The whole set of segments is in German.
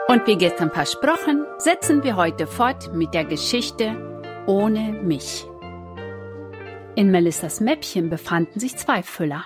Und wie gestern versprochen, setzen wir heute fort mit der Geschichte Ohne mich. In Melissas Mäppchen befanden sich 2 Füller.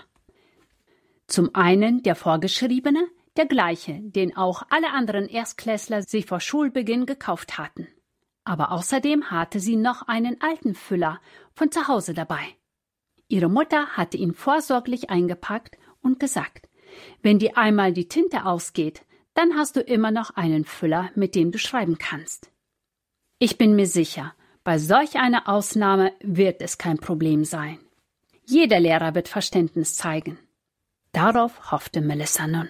Zum einen der vorgeschriebene, der gleiche, den auch alle anderen Erstklässler sich vor Schulbeginn gekauft hatten. Aber außerdem hatte sie noch einen alten Füller von zu Hause dabei. Ihre Mutter hatte ihn vorsorglich eingepackt und gesagt, wenn dir einmal die Tinte ausgeht, dann hast du immer noch einen Füller, mit dem du schreiben kannst. Ich bin mir sicher, bei solch einer Ausnahme wird es kein Problem sein. Jeder Lehrer wird Verständnis zeigen. Darauf hoffte Melissa nun.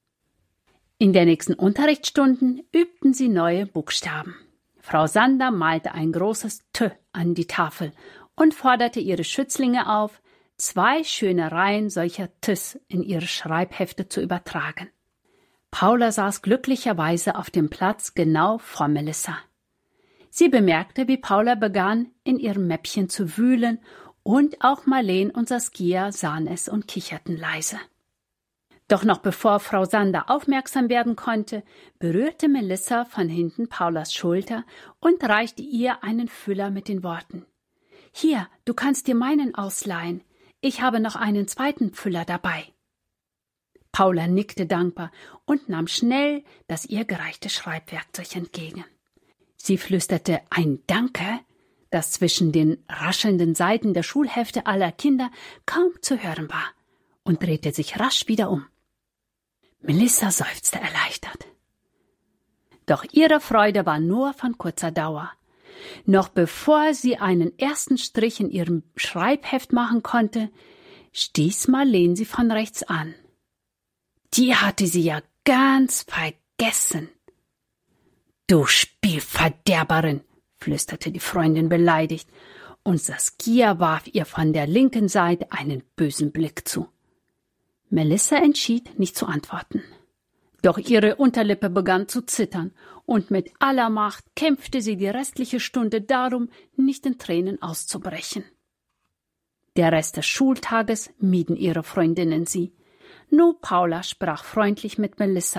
In den nächsten Unterrichtsstunden übten sie neue Buchstaben. Frau Sander malte ein großes T an die Tafel und forderte ihre Schützlinge auf, 2 schöne Reihen solcher Ts in ihre Schreibhefte zu übertragen. Paula saß glücklicherweise auf dem Platz genau vor Melissa. Sie bemerkte, wie Paula begann, in ihrem Mäppchen zu wühlen, und auch Marleen und Saskia sahen es und kicherten leise. Doch noch bevor Frau Sander aufmerksam werden konnte, berührte Melissa von hinten Paulas Schulter und reichte ihr einen Füller mit den Worten: »Hier, du kannst dir meinen ausleihen. Ich habe noch einen 2. Füller dabei.« Paula nickte dankbar und nahm schnell das ihr gereichte Schreibwerkzeug entgegen. Sie flüsterte ein Danke, das zwischen den raschelnden Seiten der Schulhefte aller Kinder kaum zu hören war, und drehte sich rasch wieder um. Melissa seufzte erleichtert. Doch ihre Freude war nur von kurzer Dauer. Noch bevor sie einen ersten Strich in ihrem Schreibheft machen konnte, stieß Marleen sie von rechts an. Die hatte sie ja ganz vergessen. »Du Spielverderberin«, flüsterte die Freundin beleidigt, und Saskia warf ihr von der linken Seite einen bösen Blick zu. Melissa entschied, nicht zu antworten. Doch ihre Unterlippe begann zu zittern, und mit aller Macht kämpfte sie die restliche Stunde darum, nicht in Tränen auszubrechen. Der Rest des Schultages mieden ihre Freundinnen sie. Nur Paula sprach freundlich mit Melissa